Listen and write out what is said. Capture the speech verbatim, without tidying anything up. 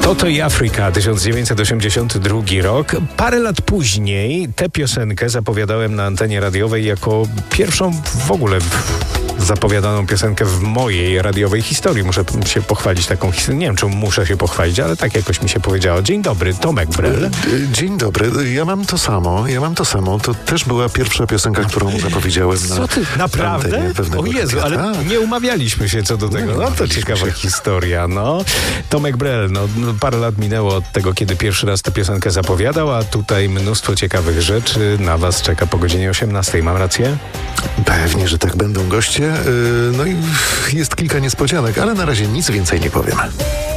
Toto i Afryka, tysiąc dziewięćset osiemdziesiąty drugi rok. Parę lat później tę piosenkę zapowiadałem na antenie radiowej jako pierwszą w ogóle zapowiadaną piosenkę w mojej radiowej historii. Muszę się pochwalić taką historią. Nie wiem, czy muszę się pochwalić, ale tak jakoś mi się powiedziało. Dzień dobry, Tomek Brel. Dzień dobry, ja mam to samo, ja mam to samo. To też była pierwsza piosenka, którą zapowiedziałem na Co ty, naprawdę? O Jezu, ale tak. nie umawialiśmy się co do tego. No to ciekawa historia, no. Tomek Brel, no parę lat minęło od tego, kiedy pierwszy raz tę piosenkę zapowiadał, a tutaj mnóstwo ciekawych rzeczy na was czeka po godzinie osiemnastej. Mam rację? Pewnie, że tak będą goście. No i jest kilka niespodzianek, ale na razie nic więcej nie powiem.